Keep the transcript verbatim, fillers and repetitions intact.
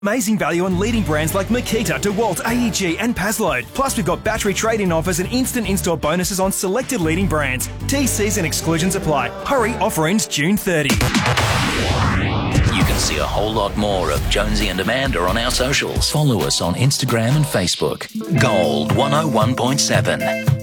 Amazing value on leading brands like Makita, DeWalt, A E G and Pasload. Plus, we've got battery trade-in offers and instant in-store bonuses on selected leading brands. T Cs and exclusions apply. Hurry, offer ends June thirtieth. You can see a whole lot more of Jonesy and Amanda on our socials. Follow us on Instagram and Facebook. Gold one oh one point seven.